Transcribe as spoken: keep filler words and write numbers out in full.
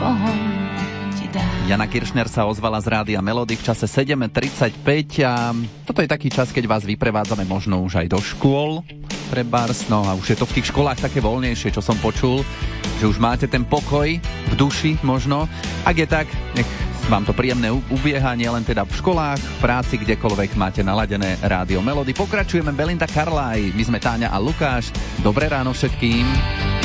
mohol ti dať. Jana Kiršner sa ozvala z Rádia Melody v čase sedem tridsaťpäť a toto je taký čas, keď vás vyprevádzame možno už aj do škôl, trebárs, no a už je to v tých školách také voľnejšie, čo som počul, že už máte ten pokoj v duši možno. Ak je tak, nech vám to príjemné ubieha, nie len teda v školách, v práci, kdekoľvek máte naladené Rádio Melody. Pokračujeme, Belinda Carlisle, my sme Táňa a Lukáš. Dobré ráno všetkým.